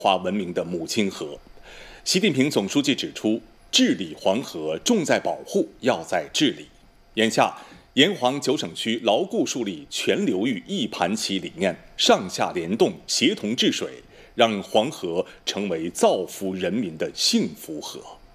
化文明的母亲河。习近平总书记指出，治理黄河重在保护，要在治理。眼下，沿黄9省区牢固树立全流域一盘棋理念，上下联动，协同治水，让黄河成为造福人民的幸福河。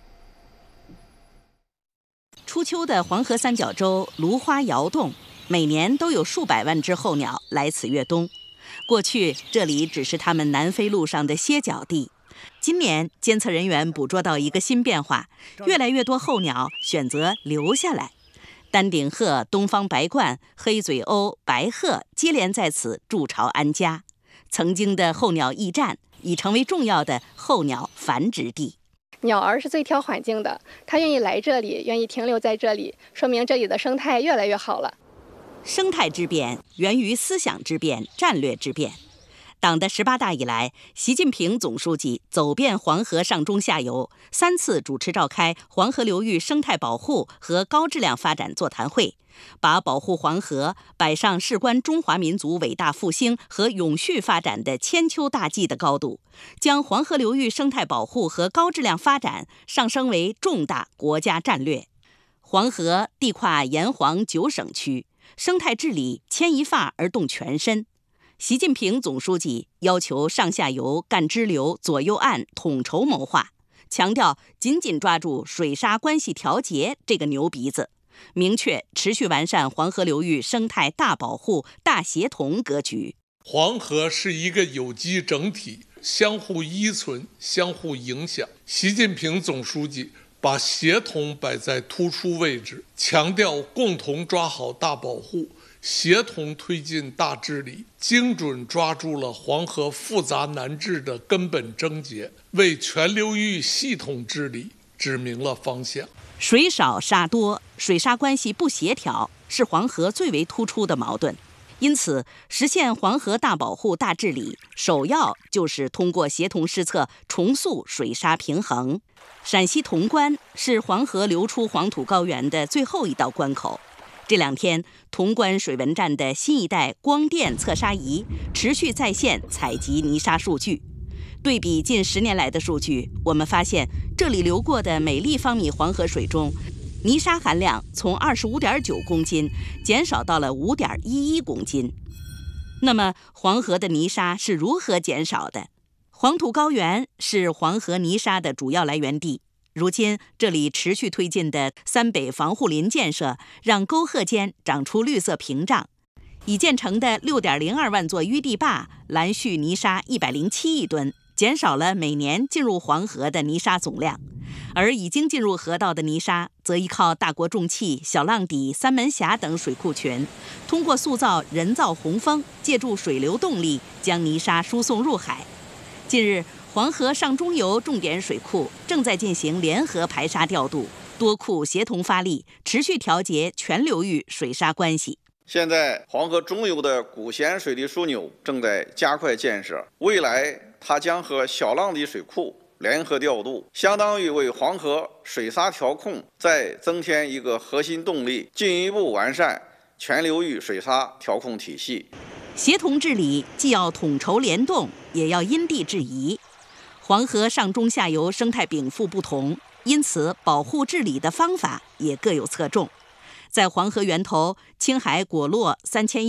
初秋的黄河三角洲芦花摇动，每年都有数百万只候鸟来此越冬。过去这里只是它们南飞路上的歇脚地，今年监测人员捕捉到一个新变化，越来越多候鸟选择留下来。丹顶鹤、东方白鹳、黑嘴鸥、白鹤接连在此筑巢安家。曾经的候鸟驿站已成为重要的候鸟繁殖地。 鸟儿是最挑环境的，它愿意来这里，愿意停留在这里，说明这里的生态越来越好了。 生态之变源于思想之变、战略之变。党的18大以来，习近平总书记走遍黄河上中下游，3次主持召开黄河流域生态保护和高质量发展座谈会，把保护黄河摆上事关中华民族伟大复兴和永续发展的千秋大计的高度，将黄河流域生态保护和高质量发展上升为重大国家战略。黄河地跨沿黄9省区，生态治理牵一发而动全身。习近平总书记要求上下游干支流、左右岸统筹谋划，强调紧紧抓住水沙关系调节这个牛鼻子，明确持续完善黄河流域生态大保护、大协同格局。 黄河是一个有机整体，相互依存、相互影响。习近平总书记把协同摆在突出位置，强调共同抓好大保护，协同推进大治理，精准抓住了黄河复杂难治的根本症结，为全流域系统治理指明了方向。 水少沙多，水沙关系不协调是黄河最为突出的矛盾。因此，实现黄河大保护、大治理，首要就是通过协同施策重塑水沙平衡。陕西潼关是黄河流出黄土高原的最后一道关口。这2天，潼关水文站的新一代光电测沙仪持续在线采集泥沙数据。对比近10年来的数据，我们发现这里流过的每立方米黄河水中，泥沙含量从25.9公斤减少到了5.11公斤。那么，黄河的泥沙是如何减少的？黄土高原是黄河泥沙的主要来源地。如今，这里持续推进的3北防护林建设，让沟壑间长出绿色屏障。已建成的6.02万座淤地坝拦蓄泥沙107亿吨，减少了每年进入黄河的泥沙总量。而已经进入河道的泥沙，则依靠大国重器、小浪底、三门峡等水库群，通过塑造人造洪峰，借助水流动力将泥沙输送入海。近日，黄河上中游重点水库正在进行联合排沙调度，多库协同发力，持续调节全流域水沙关系。 现在黄河中游的古咸水利枢纽正在加快建设，未来它将和小浪底水库联合调度，相当于为黄河水沙调控再增添一个核心动力，进一步完善全流域水沙调控体系。 协同治理既要统筹联动，也要因地制宜。黄河上中下游生态禀赋不同，因此保护治理的方法也各有侧重。在黄河源头，青海果洛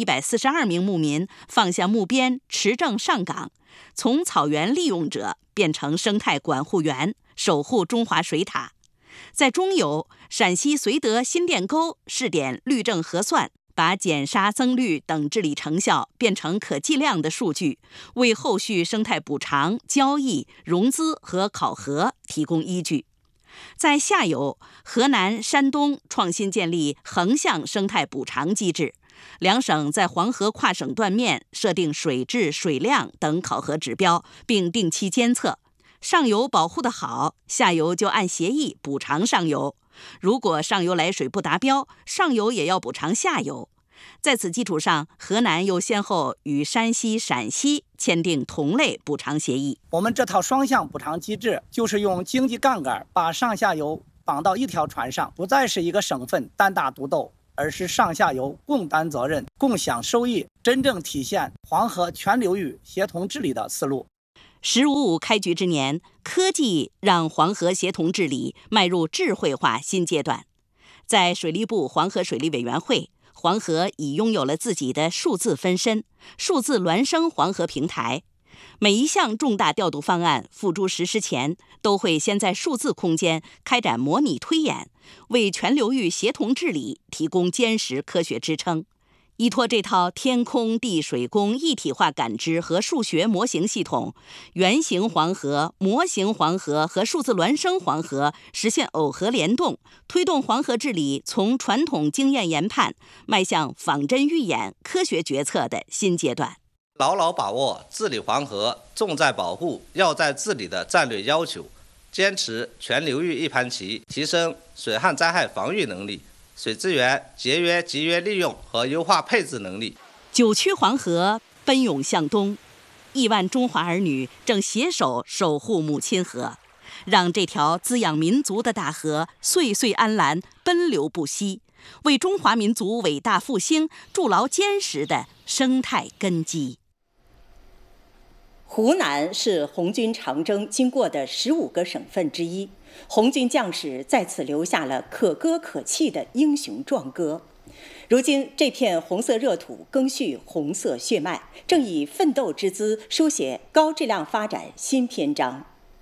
3142名牧民放下木鞭，持证上岗，从草原利用者变成生态管护员，守护中华水塔。在中游，陕西绥德新店沟试点绿证核算，把减沙增绿等治理成效变成可计量的数据，为后续生态补偿、交易、融资和考核提供依据。在下游，河南、山东创新建立横向生态补偿机制，2省在黄河跨省断面设定水质、水量等考核指标，并定期监测。上游保护得好，下游就按协议补偿上游。如果上游来水不达标，上游也要补偿下游。在此基础上，河南又先后与山西、陕西签订同类补偿协议。 我们这套双向补偿机制，就是用经济杠杆把上下游绑到一条船上，不再是一个省份单打独斗，而是上下游共担责任、共享收益，真正体现黄河全流域协同治理的思路。 “15+5”开局之年，科技让黄河协同治理迈入智慧化新阶段。在水利部黄河水利委员会，黄河已拥有了自己的数字分身、数字孪生黄河平台。每一项重大调度方案付诸实施前，都会先在数字空间开展模拟推演，为全流域协同治理提供坚实科学支撑。依托这套天空地水工一体化感知和数学模型系统，原型黄河、模型黄河和数字孪生黄河实现耦合联动，推动黄河治理从传统经验研判迈向仿真预演、科学决策的新阶段。 牢牢把握治理黄河重在保护、要在治理的战略要求，坚持全流域一盘棋，提升水旱灾害防御能力、水资源节约、集约利用和优化配置能力。 9曲黄河奔涌向东，亿万中华儿女正携手守护母亲河，让这条滋养民族的大河岁岁安澜，奔流不息，为中华民族伟大复兴筑牢坚实的生态根基。 湖南是红军长征经过的15个省份之一，红军将士在此留下了可歌可泣的英雄壮歌。如今，这片红色热土赓续红色血脉，正以奋斗之姿书写高质量发展新篇章。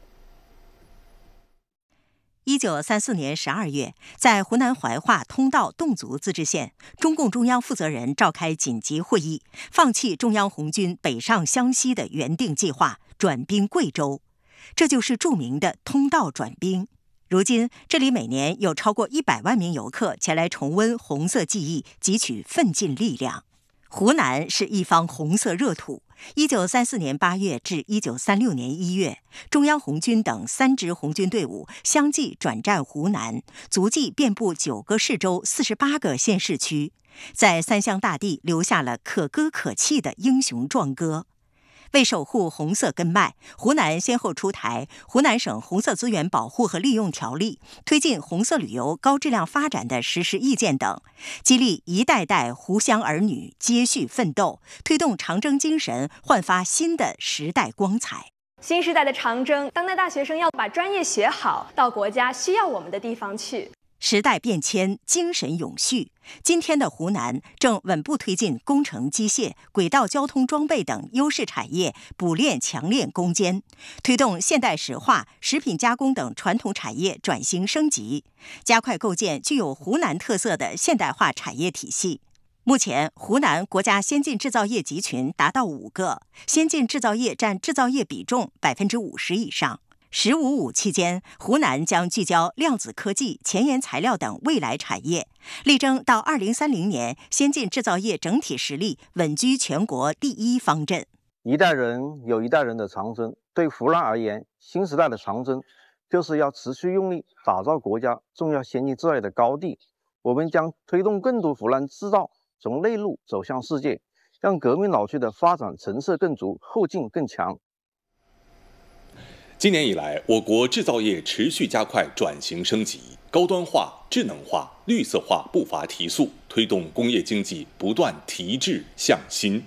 1934年12月，在湖南怀化通道侗族自治县，中共中央负责人召开紧急会议，放弃中央红军北上湘西的原定计划，转兵贵州。这就是著名的通道转兵。如今，这里每年有超过100万名游客前来重温红色记忆，汲取奋进力量。湖南是一方红色热土。1934年8月至1936年1月，中央红军等3支红军队伍相继转战湖南，足迹遍布9个市州、48个县市区，在三湘大地留下了可歌可泣的英雄壮歌。为守护红色根脉，湖南先后出台《湖南省红色资源保护和利用条例》，推进红色旅游高质量发展的实施意见等，激励一代代湖湘儿女接续奋斗，推动长征精神焕发新的时代光彩。 新时代的长征，当代大学生要把专业学好，到国家需要我们的地方去。 时代变迁，精神永续。今天的湖南正稳步推进工程机械、轨道交通装备等优势产业补炼强炼攻坚，推动现代石化、食品加工等传统产业转型升级，加快构建具有湖南特色的现代化产业体系。目前，湖南国家先进制造业集群达到5个，先进制造业占制造业比重50%以上。15+5期间，湖南将聚焦量子科技、前沿材料等未来产业，力争到2030年，先进制造业整体实力稳居全国第1方阵。 一代人有一代人的长征，对湖南而言，新时代的长征就是要持续用力打造国家重要先进制造业的高地。我们将推动更多湖南制造从内陆走向世界，让革命老区的发展成色更足，后劲更强。 今年以来，我国制造业持续加快转型升级，高端化、智能化、绿色化步伐提速，推动工业经济不断提质向新。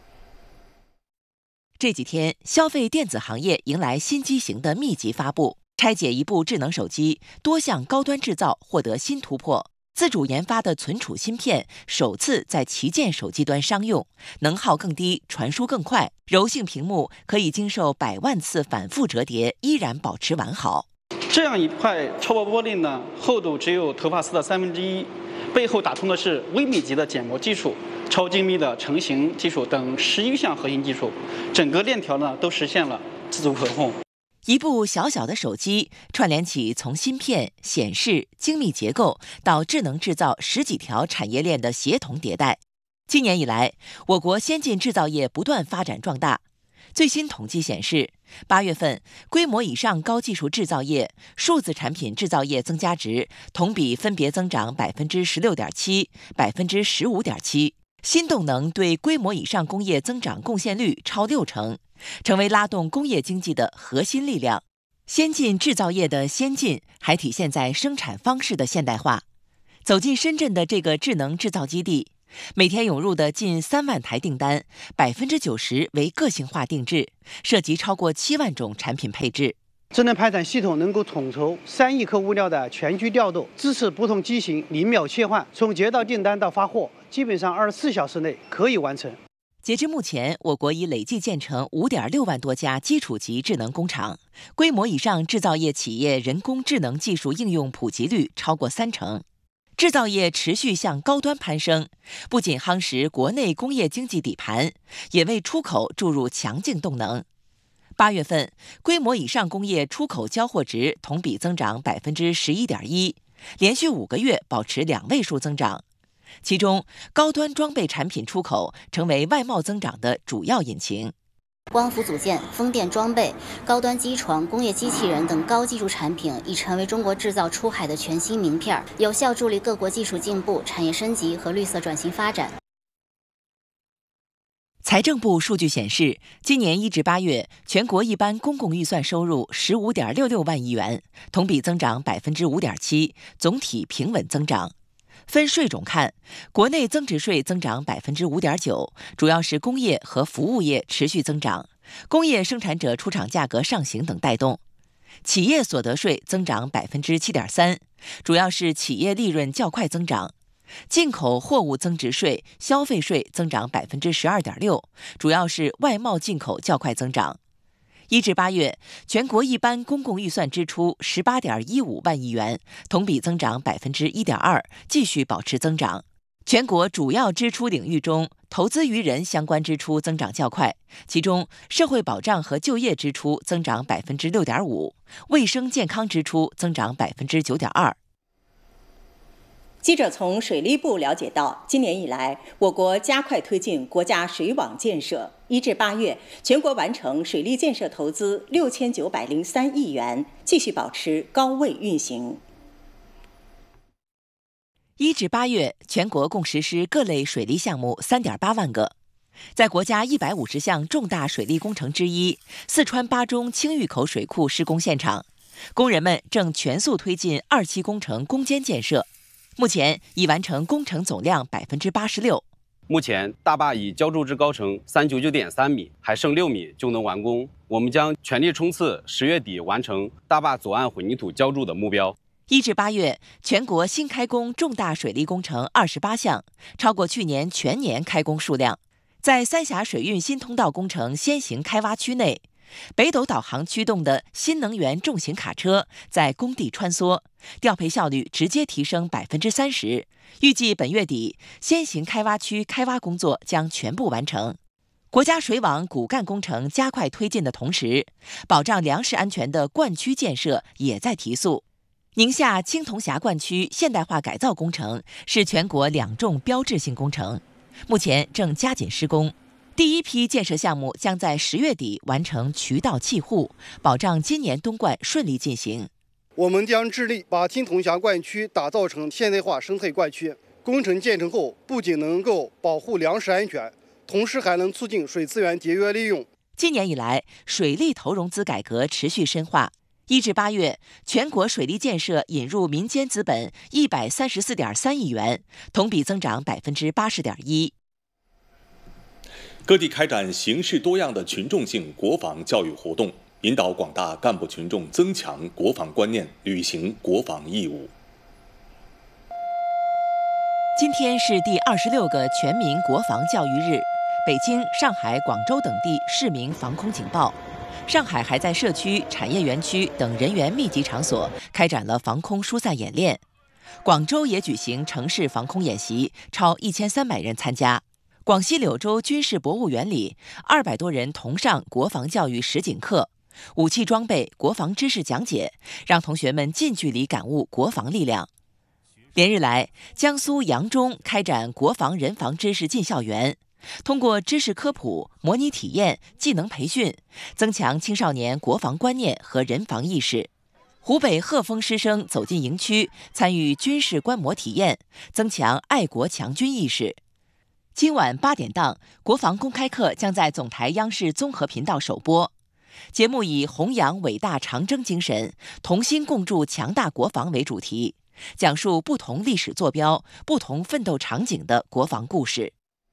这几天，消费电子行业迎来新机型的密集发布，拆解一部智能手机，多项高端制造获得新突破。自主研发的存储芯片首次在旗舰手机端商用，能耗更低，传输更快，柔性屏幕可以经受100万次反复折叠，依然保持完好。 这样一块超薄玻璃呢，厚度只有头发丝的1/3，背后打通的是微米级的建模技术、超精密的成型技术等11项核心技术，整个链条呢都实现了自主可控。 一部小小的手机串联起从芯片、显示、精密结构到智能制造10几条产业链的协同迭代。今年以来，我国先进制造业不断发展壮大。最新统计显示，8月份规模以上高技术制造业、数字产品制造业增加值同比分别增长16.7%、15.7%。新动能对规模以上工业增长贡献率超60%，成为拉动工业经济的核心力量。先进制造业的先进还体现在生产方式的现代化。走进深圳的这个智能制造基地， 每天涌入的近3万台订单，90%为个性化定制，涉及超过7万种产品配置。 智能排产系统能够统筹3亿克物料的全局调度，支持不同机型0秒切换，从接到订单到发货，基本上24小时内可以完成。 截至目前，我国已累计建成5.6万多家基础级智能工厂，规模以上制造业企业人工智能技术应用普及率超过30%。制造业持续向高端攀升，不仅夯实国内工业经济底盘，也为出口注入强劲动能。8月份，规模以上工业出口交货值同比增长11.1%，连续5个月保持2位数增长。其中，高端装备产品出口成为外贸增长的主要引擎。 光伏组件、风电装备、高端机床、工业机器人等高技术产品已成为中国制造出海的全新名片，有效助力各国技术进步、产业升级和绿色转型发展。 财政部数据显示，今年1至8月，全国一般公共预算收入15.66万亿元，同比增长5.7%，总体平稳增长。分税种看，国内增值税增长5.9%，主要是工业和服务业持续增长，工业生产者出厂价格上行等带动。企业所得税增长7.3%，主要是企业利润较快增长。进口货物增值税、消费税增长12.6%，主要是外贸进口较快增长。1至8月，全国一般公共预算支出18.15万亿元，同比增长1.2%，继续保持增长。全国主要支出领域中，投资于人相关支出增长较快，其中社会保障和就业支出增长6.5%，卫生健康支出增长9.2%。 记者从水利部了解到，今年以来，我国加快推进国家水网建设。1至8月，全国完成水利建设投资6903亿元，继续保持高位运行。 1至8月，全国共实施各类水利项目3.8万个。在国家150项重大水利工程之一，四川巴中青峪口水库施工现场，工人们正全速推进2期工程攻坚建设。目前已完成工程总量86%。 目前大坝已浇筑至高程399.3米，还剩6米就能完工。我们将全力冲刺10月底完成大坝左岸混凝土浇筑的目标。 1至8月，全国新开工重大水利工程28项，超过去年全年开工数量。在三峡水运新通道工程先行开挖区内，北斗导航驱动的新能源重型卡车在工地穿梭，调配效率直接提升30%。预计本月底，先行开挖区开挖工作将全部完成。国家水网骨干工程加快推进的同时，保障粮食安全的灌区建设也在提速。宁夏青铜峡灌区现代化改造工程是全国2重标志性工程，目前正加紧施工。第一批建设项目将在10月底完成渠道砌护，保障今年冬灌顺利进行。 我们将致力把青铜峡灌区打造成现代化生态灌区。工程建成后，不仅能够保护粮食安全，同时还能促进水资源节约利用。 今年以来，水利投融资改革持续深化。1至8月，全国水利建设引入民间资本134.3亿元，同比增长80.1%。 各地开展形式多样的群众性国防教育活动，引导广大干部群众增强国防观念，履行国防义务。 今天是第26个全民国防教育日，北京、上海、广州等地市民防空警报。上海还在社区、产业园区等人员密集场所开展了防空疏散演练。广州也举行城市防空演习，超1300人参加。广西柳州军事博物园里，200多人同上国防教育实景课，武器装备、国防知识讲解，让同学们近距离感悟国防力量。连日来，江苏扬中开展国防人防知识进校园，通过知识科普、模拟体验、技能培训，增强青少年国防观念和人防意识。湖北鹤峰师生走进营区，参与军事观摩体验，增强爱国强军意识。今晚8点档，国防公开课将在总台央视综合频道首播。节目以弘扬伟大长征精神、同心共筑强大国防为主题， 讲述不同历史坐标、不同奋斗场景的国防故事。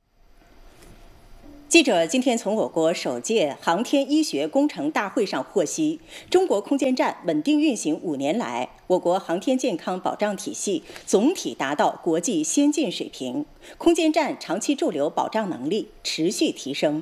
记者今天从我国首届航天医学工程大会上获悉，中国空间站稳定运行5年来，我国航天健康保障体系总体达到国际先进水平，空间站长期驻留保障能力持续提升。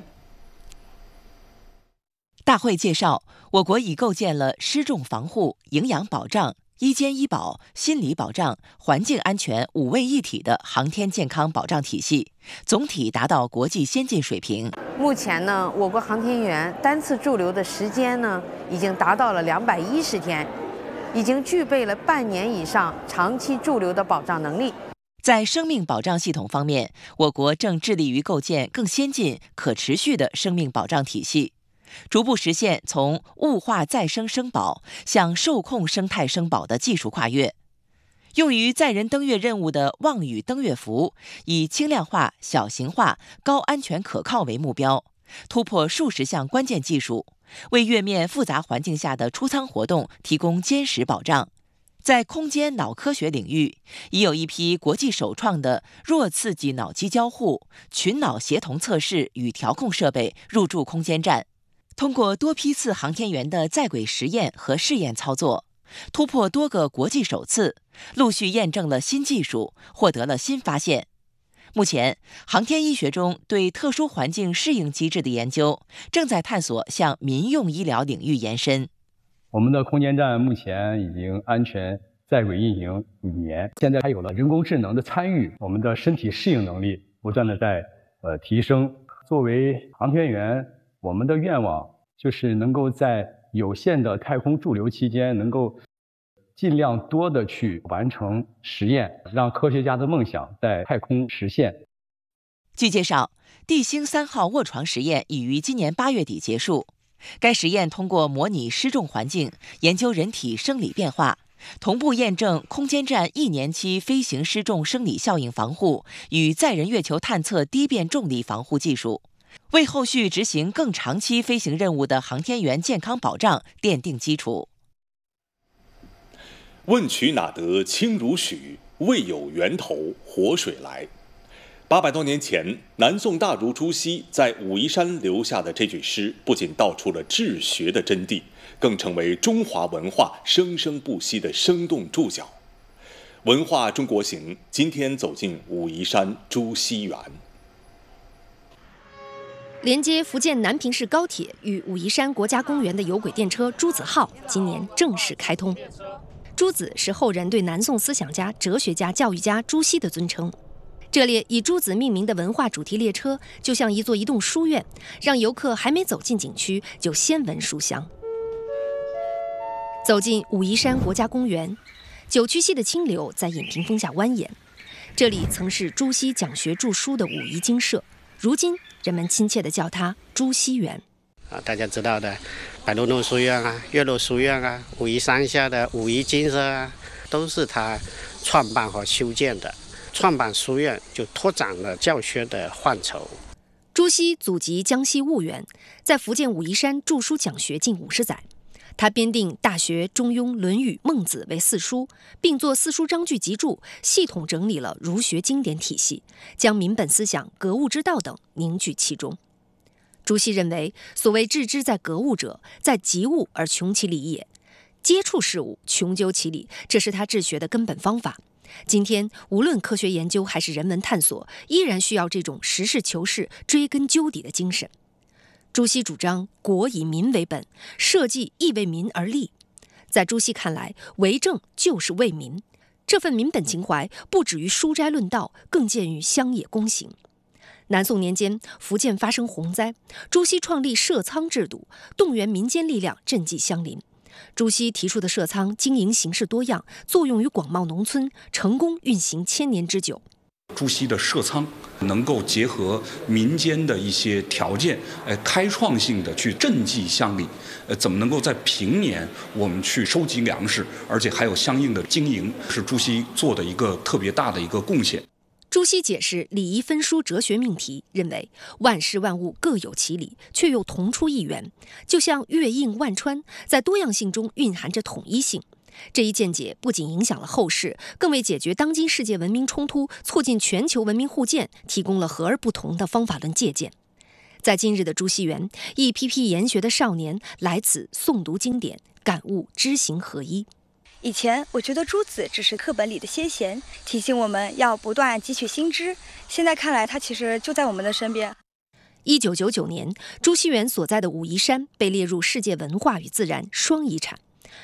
大会介绍，我国已构建了失重防护、营养保障、医监医保、心理保障、环境安全5位一体的航天健康保障体系，总体达到国际先进水平。 目前呢，我国航天员单次驻留的时间呢，已经达到了210天，已经具备了半年以上长期驻留的保障能力。 在生命保障系统方面，我国正致力于构建更先进、可持续的生命保障体系，逐步实现从物化再生生保向受控生态生保的技术跨越。用于载人登月任务的望宇登月服，以轻量化、小型化、高安全可靠为目标，突破数十项关键技术，为月面复杂环境下的出舱活动提供坚实保障。在空间脑科学领域，已有一批国际首创的弱刺激脑机交互、群脑协同测试与调控设备入驻空间站。通过多批次航天员的在轨实验和试验操作，突破多个国际首次，陆续验证了新技术，获得了新发现。目前，航天医学中对特殊环境适应机制的研究正在探索向民用医疗领域延伸。 我们的空间站目前已经安全在轨运行5年，现在还有了人工智能的参与，我们的身体适应能力不断的在提升。作为航天员，我们的愿望就是能够在有限的太空驻留期间，能够尽量多的去完成实验，让科学家的梦想在太空实现。 据介绍，地星3号卧床实验已于今年8月底结束。该实验通过模拟失重环境，研究人体生理变化，同步验证空间站1年期飞行失重生理效应防护与载人月球探测低变重力防护技术，为后续执行更长期飞行任务的航天员健康保障奠定基础。 问渠哪得清如许，为有源头活水来。800多年前，南宋大儒朱熹在武夷山留下的这句诗，不仅道出了治学的真谛，更成为中华文化生生不息的生动注脚。文化中国行，今天走进武夷山朱熹园。 连接福建南平市高铁与武夷山国家公园的有轨电车朱子号今年正式开通。朱子是后人对南宋思想家、哲学家、教育家朱熹的尊称。这列以朱子命名的文化主题列车，就像一座移动书院，让游客还没走进景区就先闻书香。走进武夷山国家公园，九曲溪的清流在引屏风下蜿蜒。这里曾是朱熹讲学著书的武夷精舍，如今人们亲切地叫它朱熹园。 大家知道的白鹿洞书院啊、岳麓书院啊、武夷山下的武夷精舍啊，都是他创办和修建的。创办书院就拓展了教学的范畴。 朱熹祖籍江西婺源，在福建武夷山著书讲学近50载。他编定《大学》《中庸》《论语》《孟子》为4书，并作4书章句集注，系统整理了儒学经典体系，将民本思想、格物之道等凝聚其中。朱熹认为，所谓致知在格物者，在及物而穷其理也。接触事物，穷究其理，这是他治学的根本方法。今天，无论科学研究还是人文探索，依然需要这种实事求是、追根究底的精神。朱熹主张国以民为本，社稷亦为民而立。在朱熹看来，为政就是为民。这份民本情怀不止于书斋论道，更见于乡野公行。南宋年间，福建发生洪灾，朱熹创立社仓制度，动员民间力量赈济乡邻。朱熹提出的社仓经营形式多样，作用于广袤农村，成功运行1000年之久。 朱熹的社仓能够结合民间的一些条件，开创性的去赈济乡里，怎么能够在平年我们去收集粮食，而且还有相应的经营，是朱熹做的一个特别大的一个贡献。 朱熹解释礼仪分书哲学命题，认为万事万物各有其理，却又同出一源，就像月映万川，在多样性中蕴含着统一性。 这一见解不仅影响了后世，更为解决当今世界文明冲突、促进全球文明互鉴提供了和而不同的方法论借鉴。在今日的朱熹园，一批批研学的少年来此诵读经典，感悟知行合一。 以前我觉得诸子只是课本里的先贤，提醒我们要不断汲取新知。现在看来，他其实就在我们的身边。 1999年，朱熹园所在的武夷山被列入世界文化与自然双遗产。